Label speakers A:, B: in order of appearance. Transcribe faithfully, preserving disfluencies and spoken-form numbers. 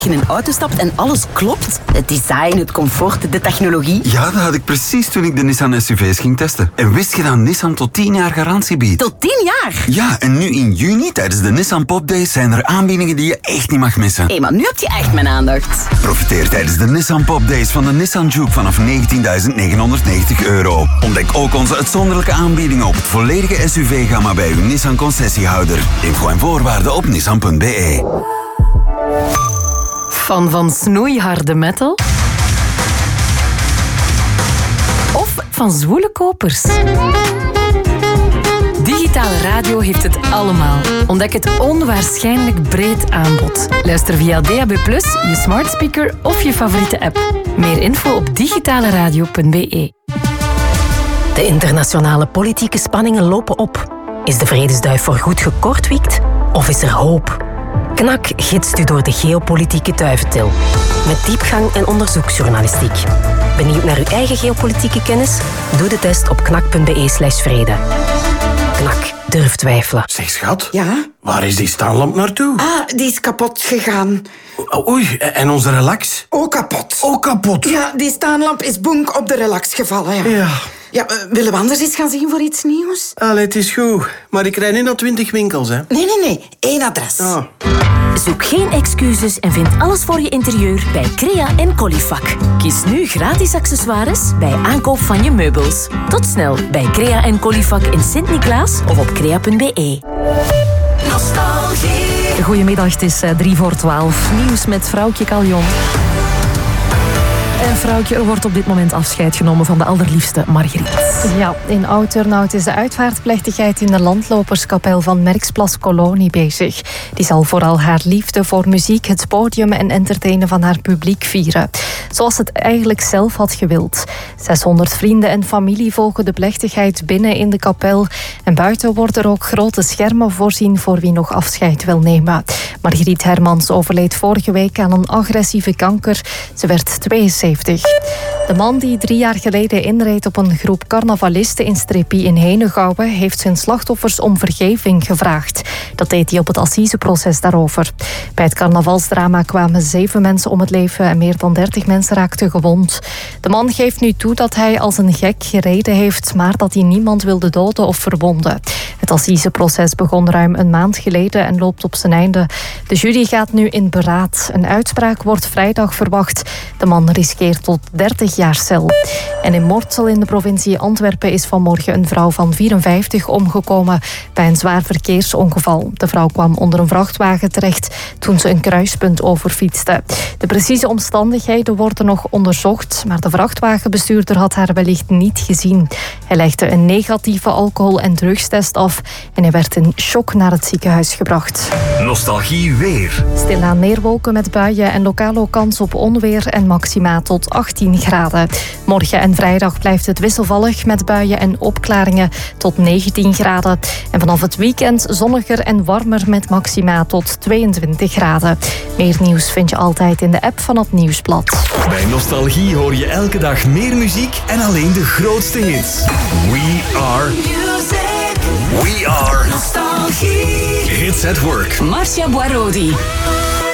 A: in een auto stapt en alles klopt. Het design, het comfort, de technologie.
B: Ja, dat had ik precies toen ik de Nissan S U V's ging testen. En wist je dat Nissan tot tien jaar garantie biedt?
A: Tot tien jaar?
B: Ja, en nu in juni tijdens de Nissan Pop Days zijn er aanbiedingen die je echt niet mag missen.
A: Hé, hey, maar nu heb je echt mijn aandacht.
B: Profiteer tijdens de Nissan Pop Days van de Nissan Juke vanaf negentienduizend negenhonderdnegentig euro. Ontdek ook onze uitzonderlijke aanbiedingen op het volledige S U V-gamma bij uw Nissan concessiehouder. Info en voorwaarden op nissan punt b e.
C: Fan van snoeiharde metal? Of van zwoele kopers? Digitale radio heeft het allemaal. Ontdek het onwaarschijnlijk breed aanbod. Luister via D A B plus, je smart speaker of je favoriete app. Meer info op digitaleradio punt b e.
D: De internationale politieke spanningen lopen op. Is de vredesduif voorgoed gekortwiekt? Of is er hoop? Knak gidst u door de geopolitieke duiventil. Met diepgang en onderzoeksjournalistiek. Benieuwd naar uw eigen geopolitieke kennis? Doe de test op knak punt b e slash vrede. Knak, durf twijfelen.
E: Zeg schat,
F: ja?
E: Waar is die staanlamp naartoe?
F: Ah, die is kapot gegaan.
E: Oei, en onze relax?
F: Ook kapot.
E: Ook kapot?
F: Ja, die staanlamp is bonk op de relax gevallen. Ja.
E: Ja.
F: Ja, uh, willen we anders eens gaan zien voor iets nieuws?
E: Allee, het is goed. Maar ik rijd niet naar twintig winkels, hè.
F: Nee, nee, nee. Eén adres.
E: Ah.
D: Zoek geen excuses en vind alles voor je interieur bij Crea en Colifac. Kies nu gratis accessoires bij aankoop van je meubels. Tot snel bij Crea en Colifac in Sint-Niklaas of op crea punt b e.
C: Nostalgie. Goedemiddag, het is drie voor twaalf. Nieuws met vrouwtje Caljon. En vrouwtje, er wordt op dit moment afscheid genomen van de allerliefste Margriet.
G: Ja, in Oud-Turnhout is de uitvaartplechtigheid in de landloperskapel van Merksplas Kolonie bezig. Die zal vooral haar liefde voor muziek, het podium en entertainen van haar publiek vieren. Zoals het eigenlijk zelf had gewild. zeshonderd vrienden en familie volgen de plechtigheid binnen in de kapel. En buiten worden er ook grote schermen voorzien voor wie nog afscheid wil nemen. Margriet Hermans overleed vorige week aan een agressieve kanker. Ze werd tweeënzeventig. De man die drie jaar geleden inreed op een groep carnavalisten in Streppie in Henegouwen heeft zijn slachtoffers om vergeving gevraagd. Dat deed hij op het assiseproces daarover. Bij het carnavalsdrama kwamen zeven mensen om het leven en meer dan dertig mensen raakten gewond. De man geeft nu toe dat hij als een gek gereden heeft, maar dat hij niemand wilde doden of verwonden. Het assiseproces begon ruim een maand geleden en loopt op zijn einde. De jury gaat nu in beraad. Een uitspraak wordt vrijdag verwacht. De man riskeert tot dertig jaar cel. En in Mortsel in de provincie Antwerpen is vanmorgen een vrouw van vierenvijftig omgekomen bij een zwaar verkeersongeval. De vrouw kwam onder een vrachtwagen terecht toen ze een kruispunt overfietste. De precieze omstandigheden worden nog onderzocht, maar de vrachtwagenbestuurder had haar wellicht niet gezien. Hij legde een negatieve alcohol- en drugstest af en hij werd in shock naar het ziekenhuis gebracht.
H: Nostalgie weer.
G: Stilaan neerwolken met buien en lokaal ook kans op onweer en maxima tot achttien graden. Morgen en vrijdag blijft het wisselvallig met buien en opklaringen tot negentien graden. En vanaf het weekend zonniger en warmer met maxima tot tweeëntwintig graden. Meer nieuws vind je altijd in de app van het Nieuwsblad.
H: Bij Nostalgie hoor je elke dag meer muziek en alleen de grootste hits. We are music. We are Nostalgie. Hits at work.
A: Marcia Boirodi.